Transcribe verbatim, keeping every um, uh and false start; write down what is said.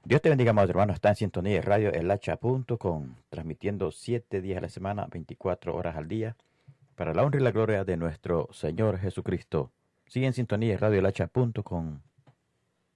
Dios te bendiga, amados hermanos. Está en sintonía de radio el hacha punto com, transmitiendo siete días a la semana, veinticuatro horas al día, para la honra y la gloria de nuestro Señor Jesucristo. Sigue en sintonía de radio el hacha punto com.